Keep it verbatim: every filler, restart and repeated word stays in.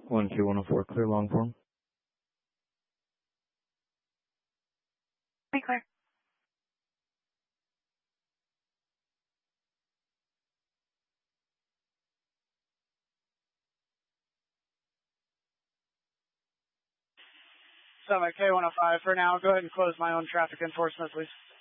one two one oh four, clear long form. Be clear. Summit K one oh five for now. Go ahead and close my own traffic enforcement, please.